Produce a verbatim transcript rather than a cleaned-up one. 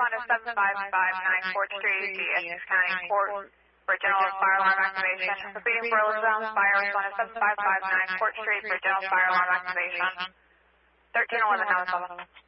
respond to seven five five nine Court Street, the Essex County Court for general fire alarm activation. Proceeding for Elizabeth Fire, respond to seven five five nine Court Street for general fire alarm activation. thirteen eleven, have a